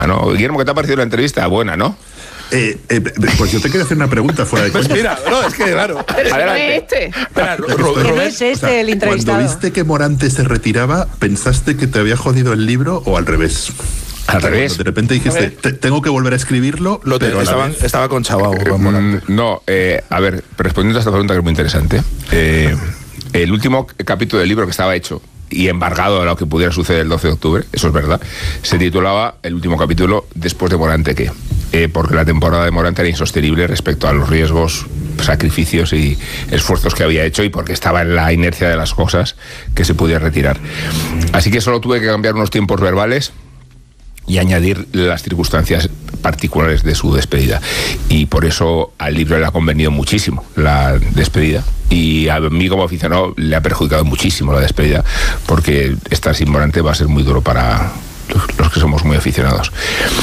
¿no? Guillermo, ¿qué te ha parecido la entrevista? Buena, ¿no? Pues yo te quería hacer una pregunta fuera de Pues coña. mira, no, es que claro. Pero Adelante. no es este. Espera, Que no es este el entrevistado. Cuando viste que Morante se retiraba, ¿pensaste que te había jodido el libro o al revés? Al revés. Cuando de repente dijiste, tengo que volver a escribirlo, pero a la vez... estaba con Chabao. No, a ver, respondiendo a esta pregunta que es muy interesante, el último capítulo del libro que estaba hecho y embargado a lo que pudiera suceder el 12 de octubre, eso es verdad, se titulaba el último capítulo después de Morante ¿qué? Porque la temporada de Morante era insostenible respecto a los riesgos, sacrificios y esfuerzos que había hecho y porque estaba en la inercia de las cosas que se podía retirar. Así que solo tuve que cambiar unos tiempos verbales y añadir las circunstancias particulares de su despedida. Y por eso al libro le ha convenido muchísimo la despedida. Y a mí como aficionado le ha perjudicado muchísimo la despedida, porque estar sin Morante va a ser muy duro para los que somos muy aficionados.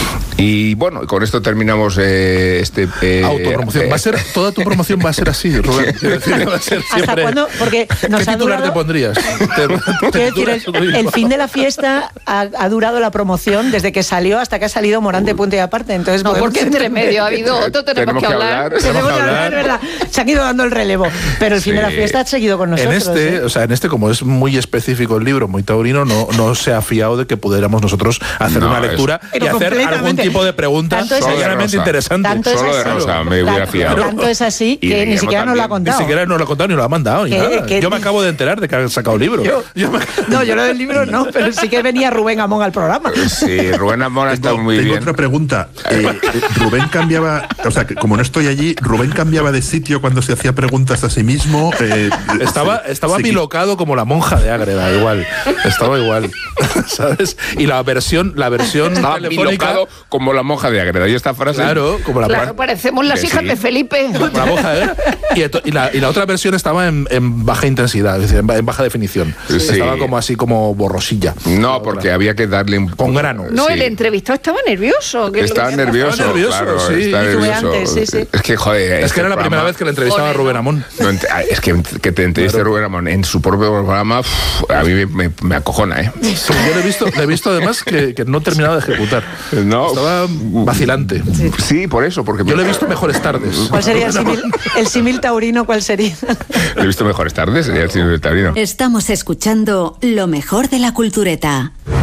Y bueno, con esto terminamos autopromoción. Toda tu promoción va a ser así, Rubén. Va a ser ¿Hasta cuándo? Porque nos ¿Qué ha titular durado... te pondrías? Quiero decir, el fin de la fiesta ha durado la promoción desde que salió hasta que ha salido Morante punto y aparte. Entonces, No, porque entre medio ha habido otro, tenemos que hablar. Tenemos que hablar, es verdad. Se han ido dando el relevo. Pero el fin de la fiesta ha seguido con nosotros. En este, como es muy específico el libro, muy taurino, no se ha fiado de que pudiéramos nosotros hacer una lectura y hacer algún tipo de preguntas verdaderamente interesantes. Solo de Rosa me hubiera fiado. Tanto es así que ni siquiera nos lo ha contado. Ni siquiera nos lo ha contado ni lo ha mandado. Yo me acabo de enterar de que han sacado el libro. No, yo lo del libro no, pero sí que venía Rubén Amón al programa. Sí, Rubén Amón ha estado muy bien. Tengo otra pregunta. Rubén cambiaba, o sea, que como no estoy allí, ¿Rubén cambiaba de sitio cuando se hacía preguntas a sí mismo? Estaba bilocado como la monja de Ágreda, igual. Estaba igual, ¿sabes? Y la versión estaba telefónica como la monja de Ágreda. Y esta frase... Claro, como la Claro, parecemos las hijas de Felipe. Como la monja de Ágreda. Y la otra versión estaba en baja intensidad, es decir, en baja definición. Sí. Estaba como así, como borrosilla. No, porque había que darle un... Con grano. No, Sí. el entrevistado estaba nervioso. Estaba nervioso, claro, sí. está nervioso. Sí. Es que, joder... Es que era la primera vez que le entrevistaba a Rubén Amón. No, es que te entreviste Rubén Amón en su propio programa, a mí me acojona, ¿eh? Sí, yo le he visto además que no terminaba de ejecutar. No. Estaba vacilante. Sí, por eso, porque... Yo le he visto mejores tardes. ¿Cuál sería el símil taurino? ¿Cuál sería? Le he visto mejores tardes, sería el símil taurino. Estamos escuchando lo mejor de la cultureta.